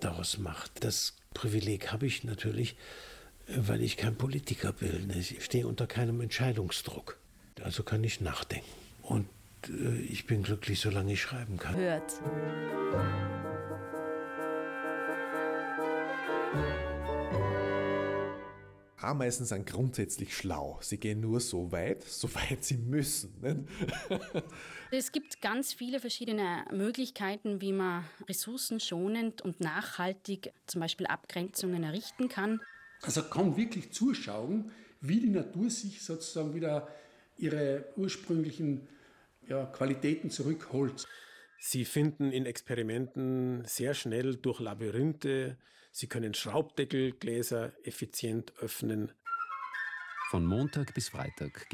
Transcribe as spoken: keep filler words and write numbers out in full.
daraus macht. Das Privileg habe ich natürlich, weil ich kein Politiker bin. Ich stehe unter keinem Entscheidungsdruck. Also kann ich nachdenken. Und äh, ich bin glücklich, solange ich schreiben kann. Hört. Ameisen sind grundsätzlich schlau. Sie gehen nur so weit, so weit sie müssen. Nicht? Es gibt ganz viele verschiedene Möglichkeiten, wie man ressourcenschonend und nachhaltig zum Beispiel Abgrenzungen errichten kann. Also kann wirklich zuschauen, wie die Natur sich sozusagen wieder ihre ursprünglichen ja, Qualitäten zurückholt. Sie finden in Experimenten sehr schnell durch Labyrinthe. Sie können Schraubdeckelgläser effizient öffnen. Von Montag bis Freitag